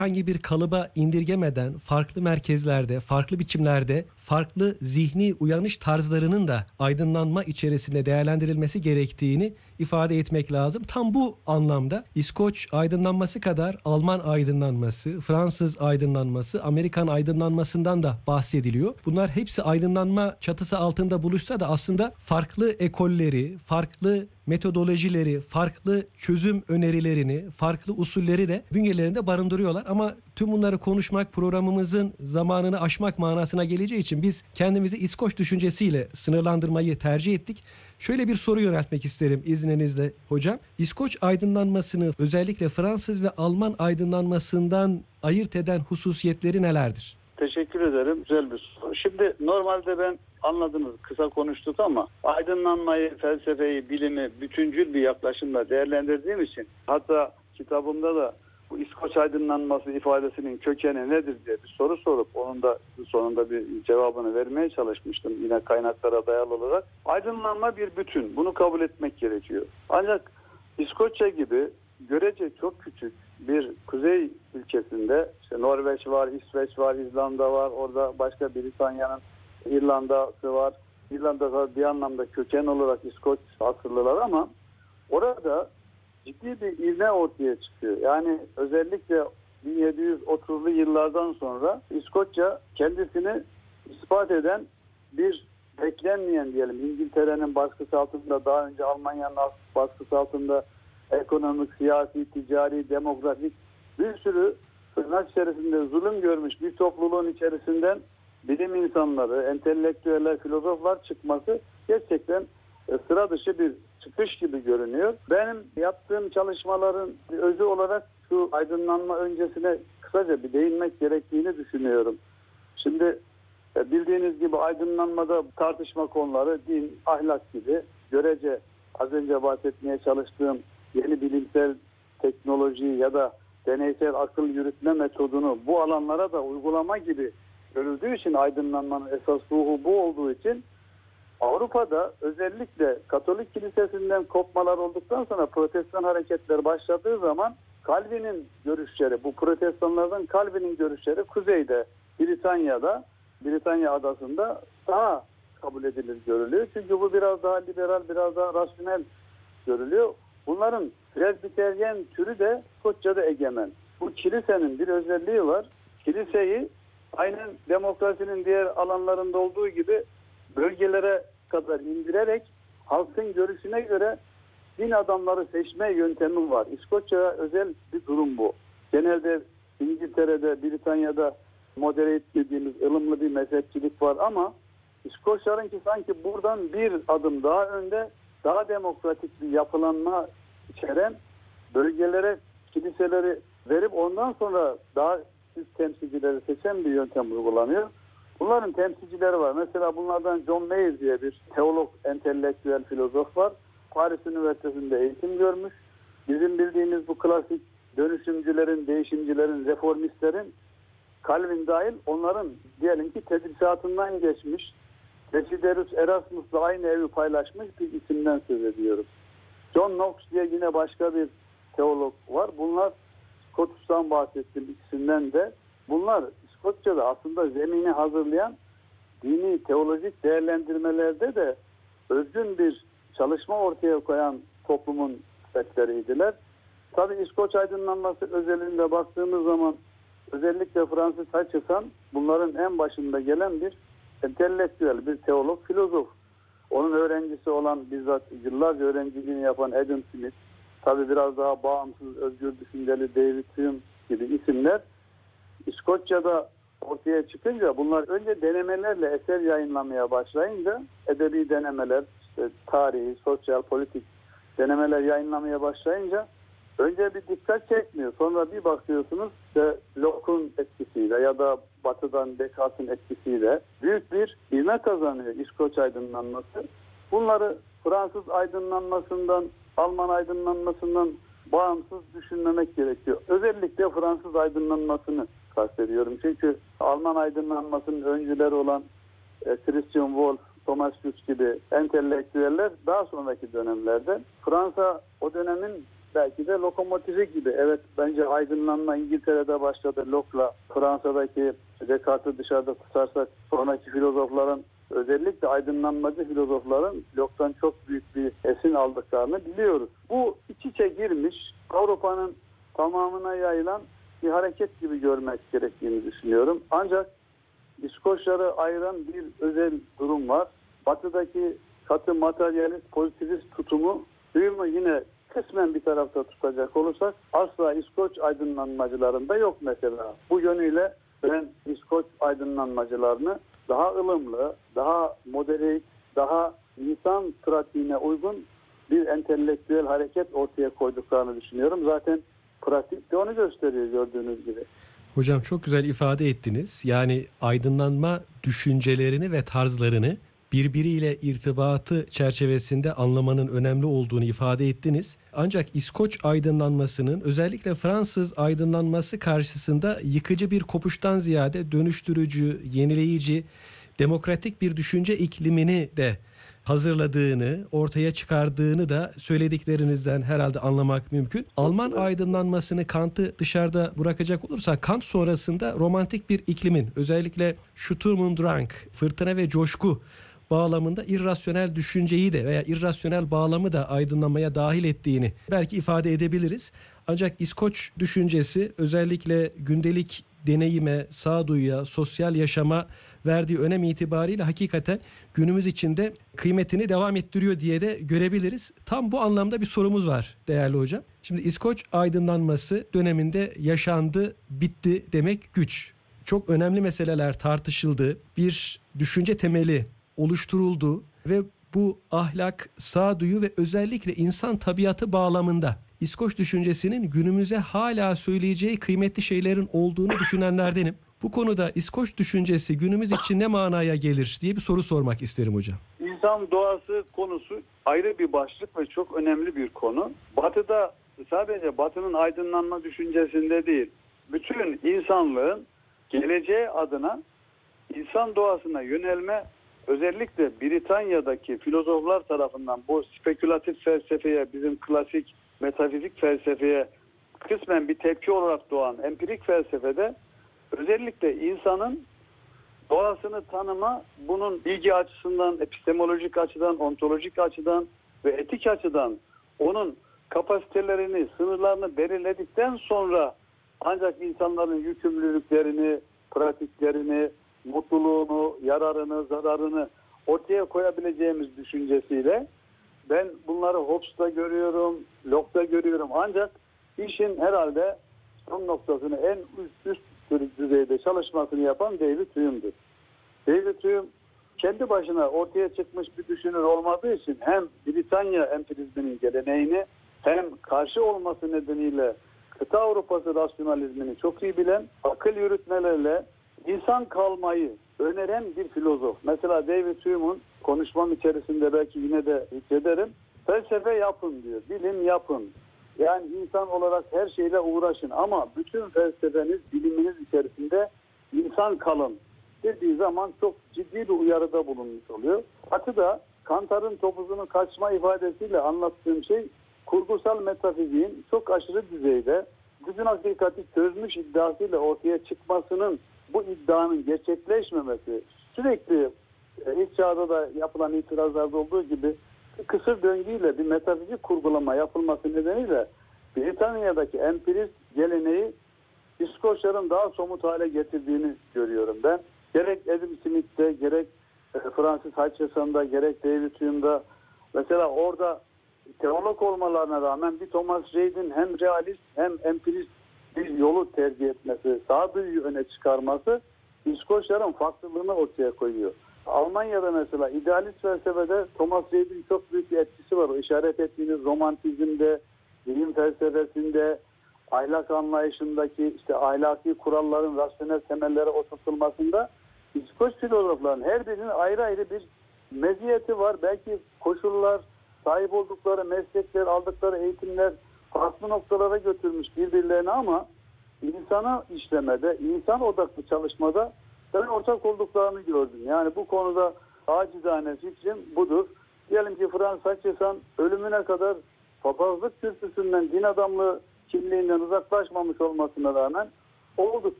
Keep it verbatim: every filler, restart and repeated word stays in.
herhangi bir kalıba indirgemeden farklı merkezlerde, farklı biçimlerde, farklı zihni uyanış tarzlarının da aydınlanma içerisinde değerlendirilmesi gerektiğini ifade etmek lazım. Tam bu anlamda İskoç aydınlanması kadar Alman aydınlanması, Fransız aydınlanması, Amerikan aydınlanmasından da bahsediliyor. Bunlar hepsi aydınlanma çatısı altında buluşsa da aslında farklı ekolleri, farklı metodolojileri, farklı çözüm önerilerini, farklı usulleri de bünyelerinde barındırıyorlar. Ama tüm bunları konuşmak programımızın zamanını aşmak manasına geleceği için biz kendimizi İskoç düşüncesiyle sınırlandırmayı tercih ettik. Şöyle bir soru yöneltmek isterim izninizle hocam. İskoç aydınlanmasını özellikle Fransız ve Alman aydınlanmasından ayırt eden hususiyetleri nelerdir? Teşekkür ederim. Güzel bir soru. Şimdi normalde ben anladınız kısa konuştuk ama aydınlanmayı, felsefeyi, bilimi bütüncül bir yaklaşımla değerlendirdiğim için hatta kitabımda da bu İskoç aydınlanması ifadesinin kökeni nedir diye bir soru sorup onun da sonunda bir cevabını vermeye çalışmıştım yine kaynaklara dayalı olarak. Aydınlanma bir bütün. Bunu kabul etmek gerekiyor. Ancak İskoçya gibi görece çok küçük bir kuzey ülkesinde işte Norveç var, İsveç var, İzlanda var, orada başka Britanya'nın İrlanda'sı var. İrlanda'da bir anlamda köken olarak İskoç asıllılar ama orada ciddi bir ivme ortaya çıkıyor. Yani özellikle bin yedi yüz otuzlu yıllardan sonra İskoçya kendisini ispat eden bir beklenmeyen diyelim İngiltere'nin baskısı altında, daha önce Almanya'nın baskısı altında ekonomik, siyasi, ticari, demografik bir sürü tırnak içerisinde zulüm görmüş bir topluluğun içerisinden bilim insanları, entelektüeller, filozoflar çıkması gerçekten sıra dışı bir çıkış gibi görünüyor. Benim yaptığım çalışmaların özü olarak şu aydınlanma öncesine kısaca bir değinmek gerektiğini düşünüyorum. Şimdi bildiğiniz gibi aydınlanmada tartışma konuları din, ahlak gibi görece az önce bahsetmeye çalıştığım yeni bilimsel teknoloji ya da deneysel akıl yürütme metodunu bu alanlara da uygulama gibi görüldüğü için aydınlanmanın esas ruhu bu olduğu için Avrupa'da özellikle Katolik kilisesinden kopmalar olduktan sonra protestan hareketler başladığı zaman Calvin'in görüşleri, bu protestanlardan Calvin'in görüşleri kuzeyde, Britanya'da, Britanya adasında daha kabul edilir görülüyor. Çünkü bu biraz daha liberal, biraz daha rasyonel görülüyor. Bunların Presbiteryen türü de İskoçya'da egemen. Bu kilisenin bir özelliği var. Kiliseyi aynen demokrasinin diğer alanlarında olduğu gibi bölgelere kadar indirerek halkın görüşüne göre din adamları seçme yöntemi var. İskoçya'ya özel bir durum bu. Genelde İngiltere'de, Britanya'da moderate dediğimiz ılımlı bir mezhepçilik var ama İskoçlarınki sanki buradan bir adım daha önde, daha demokratik bir yapılanma içeren bölgelere kiliseleri verip ondan sonra daha üst temsilcileri seçen bir yöntem uygulanıyor. Bunların temsilcileri var. Mesela bunlardan John Mayer diye bir teolog, entelektüel filozof var. Paris Üniversitesi'nde eğitim görmüş. Bizim bildiğimiz bu klasik dönüşümcülerin, değişimcilerin, reformistlerin Calvin dahil onların diyelim ki tedrisatından geçmiş. Desiderius Erasmus'la aynı evi paylaşmış bir isimden söz ediyoruz. John Knox diye yine başka bir teolog var. Bunlar Scotus'tan bahsettiğim ikisinden de. Bunlar İskoçya'da aslında zemini hazırlayan dini teolojik değerlendirmelerde de özgün bir çalışma ortaya koyan toplumun fertleriydiler. Tabii İskoç aydınlanması özelinde baktığımız zaman özellikle Francis Hutcheson bunların en başında gelen bir entelektüel, bir teolog, filozof. Onun öğrencisi olan bizzat yıllarca öğrenciliğini yapan Adam Smith, tabii biraz daha bağımsız, özgür düşünceli David Hume gibi isimler İskoçya'da ortaya çıkınca bunlar önce denemelerle eser yayınlamaya başlayınca edebi denemeler, işte tarihi, sosyal, politik denemeler yayınlamaya başlayınca önce bir dikkat çekmiyor. Sonra bir bakıyorsunuz işte Locke'un etkisiyle ya da Batı'dan Descartes'in etkisiyle büyük bir ivme kazanıyor İskoç aydınlanması. Bunları Fransız aydınlanmasından, Alman aydınlanmasından bağımsız düşünmemek gerekiyor. Özellikle Fransız aydınlanmasını kastediyorum. Çünkü Alman aydınlanmasının öncüleri olan e, Christian Wolff, Thomas Kuhn gibi entelektüeller daha sonraki dönemlerde Fransa o dönemin belki de lokomotifi gibi. Evet, bence aydınlanma İngiltere'de başladı. Locke'la Fransa'daki Descartes'i dışarıda tutarsak sonraki filozofların, özellikle aydınlanmacı filozofların Locke'tan çok büyük bir esin aldıklarını biliyoruz. Bu iç içe girmiş, Avrupa'nın tamamına yayılan bir hareket gibi görmek gerektiğini düşünüyorum. Ancak İskoçları ayıran bir özel durum var. Batı'daki katı materyalist, pozitivist tutumu Hume'u yine kısmen bir tarafta tutacak olursak asla İskoç aydınlanmacılarında yok mesela. Bu yönüyle ben İskoç aydınlanmacılarını daha ılımlı, daha moderate, daha insan pratiğine uygun bir entelektüel hareket ortaya koyduklarını düşünüyorum. Zaten pratikte onu gösteriyor gördüğünüz gibi. Hocam çok güzel ifade ettiniz. Yani aydınlanma düşüncelerini ve tarzlarını birbiriyle irtibatı çerçevesinde anlamanın önemli olduğunu ifade ettiniz. Ancak İskoç aydınlanmasının özellikle Fransız aydınlanması karşısında yıkıcı bir kopuştan ziyade dönüştürücü, yenileyici, demokratik bir düşünce iklimini de hazırladığını, ortaya çıkardığını da söylediklerinizden herhalde anlamak mümkün. Alman aydınlanmasını, Kant'ı dışarıda bırakacak olursak Kant sonrasında romantik bir iklimin, özellikle Sturm und Drang, fırtına ve coşku bağlamında irrasyonel düşünceyi de veya irrasyonel bağlamı da aydınlanmaya dahil ettiğini belki ifade edebiliriz. Ancak İskoç düşüncesi özellikle gündelik deneyime, sağduyuya, sosyal yaşama verdiği önem itibariyle hakikaten günümüz içinde kıymetini devam ettiriyor diye de görebiliriz. Tam bu anlamda bir sorumuz var değerli hocam. Şimdi İskoç aydınlanması döneminde yaşandı, bitti demek güç. Çok önemli meseleler tartışıldı. Bir düşünce temeli oluşturuldu ve bu ahlak, sağduyu ve özellikle insan tabiatı bağlamında İskoç düşüncesinin günümüze hala söyleyeceği kıymetli şeylerin olduğunu düşünenlerdenim. Bu konuda İskoç düşüncesi günümüz için ne manaya gelir diye bir soru sormak isterim hocam. İnsan doğası konusu ayrı bir başlık ve çok önemli bir konu. Batı'da sadece Batı'nın aydınlanma düşüncesinde değil, bütün insanlığın geleceği adına insan doğasına yönelme, özellikle Britanya'daki filozoflar tarafından bu spekülatif felsefeye, bizim klasik metafizik felsefeye kısmen bir tepki olarak doğan empirik felsefede özellikle insanın doğasını tanıma, bunun bilgi açısından, epistemolojik açıdan, ontolojik açıdan ve etik açıdan onun kapasitelerini, sınırlarını belirledikten sonra ancak insanların yükümlülüklerini, pratiklerini, mutluluğunu, yararını, zararını ortaya koyabileceğimiz düşüncesiyle ben bunları Hobbes'ta görüyorum, Locke'da görüyorum. Ancak işin herhalde son noktasını en üst, üst düzeyde çalışmasını yapan David Hume'dur. David Hume kendi başına ortaya çıkmış bir düşünür olmadığı için hem Britanya empirizminin geleneğini hem karşı olması nedeniyle kıta Avrupası rasyonalizmini çok iyi bilen, akıl yürütmelerle insan kalmayı öneren bir filozof. Mesela David Hume'un konuşmam içerisinde belki yine de hissederim. Felsefe yapın diyor, bilim yapın. Yani insan olarak her şeyle uğraşın ama bütün felsefeniz, biliminiz içerisinde insan kalın dediği zaman çok ciddi bir uyarıda bulunmuş oluyor. Batı'da Kantar'ın topuzunu kaçma ifadesiyle anlattığım şey kurgusal metafiziğin çok aşırı düzeyde bütün hakikati çözmüş iddiasıyla ortaya çıkmasının, bu iddianın gerçekleşmemesi, sürekli ilk çağda da yapılan itirazlarda olduğu gibi kısır döngüyle bir metafizik kurgulama yapılması nedeniyle Britanya'daki empirist geleneği İskoçların daha somut hale getirdiğini görüyorum ben. Gerek Adam Smith'te, gerek Francis Hutcheson'da, gerek David Hume'da, mesela orada teolog olmalarına rağmen bir Thomas Reid'in hem realist hem empirist bir yolu tercih etmesi, sağduyuyu öne çıkarması İskoçların farklılığını ortaya koyuyor. Almanya'da mesela idealist felsefede Thomas Reid'in çok büyük bir etkisi var. O işaret ettiğiniz romantizmde, bilim felsefesinde, ahlak anlayışındaki işte ahlaki kuralların rasyonel temellere oturtulmasında İskoç filozofların her birinin ayrı ayrı bir meziyeti var. Belki koşullar, sahip oldukları meslekler, aldıkları eğitimler farklı noktalara götürmüş birbirlerine ama insana işlemede, insan odaklı çalışmada ben ortak olduklarını gördüm. Yani bu konuda acizane fikrim budur. Diyelim ki Francis Hutcheson ölümüne kadar papazlık kürsüsünden din adamlığı kimliğinden uzaklaşmamış olmasına rağmen oldukça